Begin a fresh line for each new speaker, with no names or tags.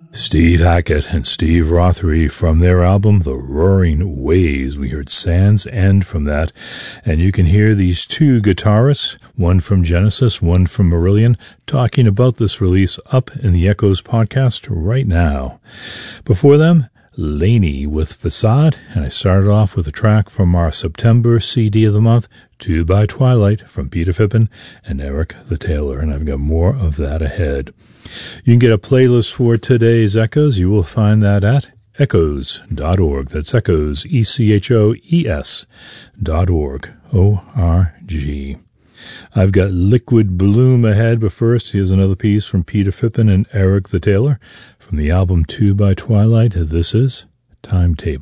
Steve Hackett and Steve Rothery from their album The Roaring Waves. We heard Sand's End from that, and you can hear these two guitarists, one from Genesis, one from Marillion, talking about this release up in the Echoes podcast right now. Before them, Laney with Facade, and I started off with a track from our September CD of the month, 2 by Twilight from Peter Phippen and Eric the Taylor, and I've got more of that ahead. You can get a playlist for today's Echoes. You will find that at echoes.org. That's Echoes, ECHOES.org, O-R-G. I've got Liquid Bloom ahead, but first, here's another piece from Peter Phippen and Eric the Taylor from the album 2 by Twilight. This is Timetable.